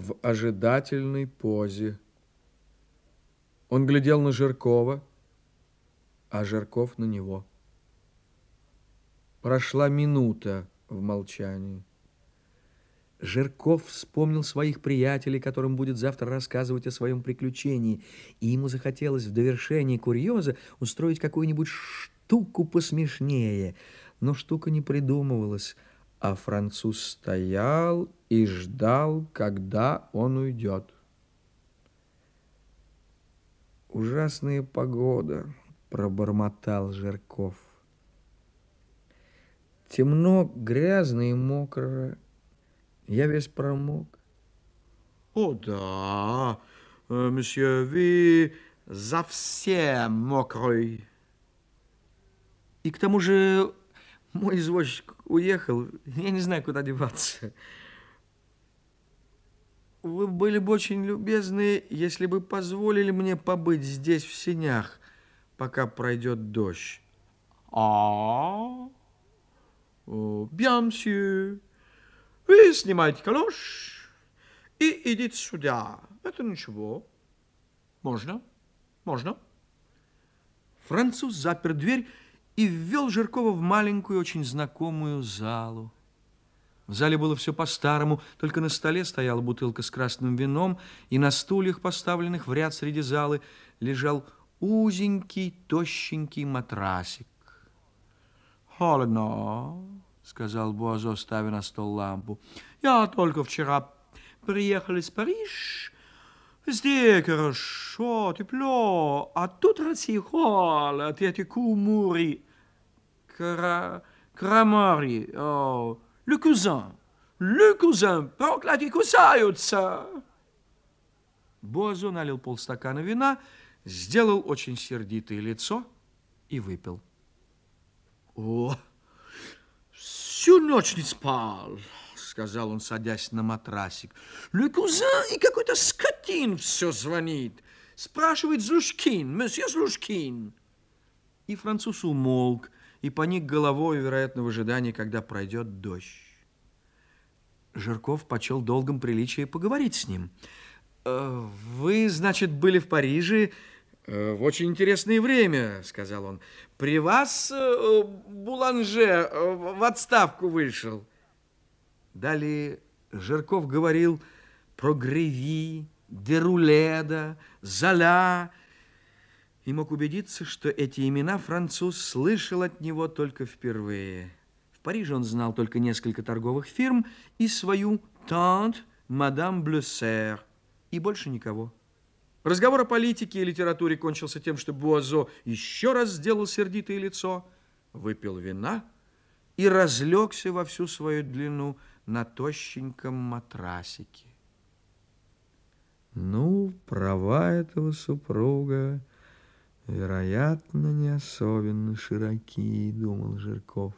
в ожидательной позе. Он глядел на Жиркова, а Жирков на него. Прошла минута в молчании. Жирков вспомнил своих приятелей, которым будет завтра рассказывать о своем приключении, и ему захотелось в довершении курьеза устроить какую-нибудь штуку посмешнее. Но штука не придумывалась, а француз стоял и ждал, когда он уйдет. «Ужасная погода», — пробормотал Жирков. «Темно, грязно и мокро. Я весь промок». «О, да, месье, вы совсем мокрый». «И к тому же мой извозчик уехал. Я не знаю, куда деваться. Вы были бы очень любезны, если бы позволили мне побыть здесь в сенях, пока пройдет дождь». Bien, monsieur. Вы снимайте калош и идите сюда. Это ничего. Можно, можно. Француз запер дверь и ввел Жиркова в маленькую, очень знакомую залу. В зале было все по-старому, только на столе стояла бутылка с красным вином, и на стульях, поставленных в ряд среди залы, лежал узенький, тощенький матрасик. «Холодно», — сказал Буазо, ставя на стол лампу. «Я только вчера приехал из Парижа. Здесь хорошо, тепло, а тут Россия холод, эти кумури, крамари, le cousin, проклятые кусаются». Буазо налил полстакана вина, сделал очень сердитое лицо и выпил. «О, всю ночь не спал», — сказал он, садясь на матрасик. «Le cousin и какой-то скотин все звонит. Спрашивает Злушкин, месье Злушкин». И француз умолк и поник головой, вероятно, в ожидании, когда пройдет дождь. Жирков почел долгом приличия поговорить с ним. «Вы, значит, были в Париже в очень интересное время», — сказал он. «При вас Буланже в отставку вышел». Далее Жирков говорил про Греви, Деруледа, Золя, и мог убедиться, что эти имена француз слышал от него только впервые. В Париже он знал только несколько торговых фирм и свою тант, мадам Блюссер, и больше никого. Разговор о политике и литературе кончился тем, что Буазо еще раз сделал сердитое лицо, выпил вина и разлегся во всю свою длину на тощеньком матрасике. «Ну, права этого супруга, вероятно, не особенно широки», — думал Жирков.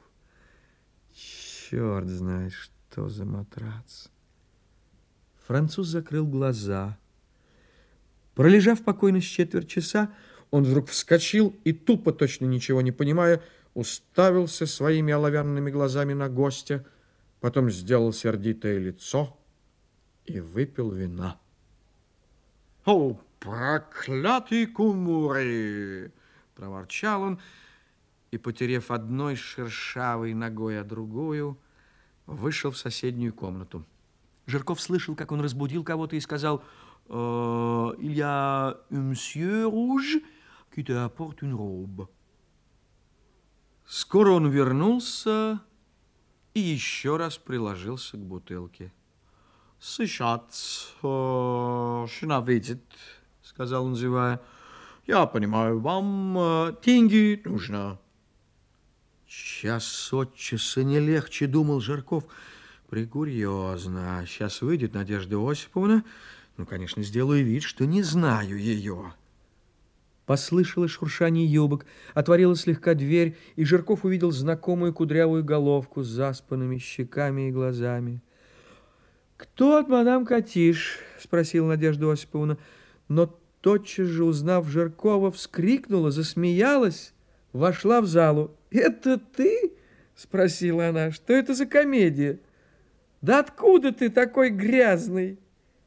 «Черт знает, что за матрац». Француз закрыл глаза. Пролежав покойно с четверть часа, он вдруг вскочил и, тупо, точно ничего не понимая, уставился своими оловянными глазами на гостя, потом сделал сердитое лицо и выпил вина. «О, проклятый кумури!» — проворчал он, и, потерев одной шершавой ногой, а другую, вышел в соседнюю комнату. Жирков слышал, как он разбудил кого-то и сказал: «Il y a un monsieur rouge qui te apporte une robe». Скоро он вернулся и еще раз приложился к бутылке. «Сейчас, жена видит», — сказал он, зевая. «Я понимаю, вам деньги нужно». Час от часа не легче, думал Жирков. Прикурьезно. Сейчас выйдет Надежда Осиповна. Ну, конечно, сделаю вид, что не знаю ее. Послышалось шуршание юбок, отворилась слегка дверь, и Жирков увидел знакомую кудрявую головку с заспанными щеками и глазами. «Кто от мадам Катиш?» — спросила Надежда Осиповна. Но тотчас же, узнав Жиркова, вскрикнула, засмеялась, вошла в залу. «Это ты?» — спросила она. «Что это за комедия? Да откуда ты такой грязный?»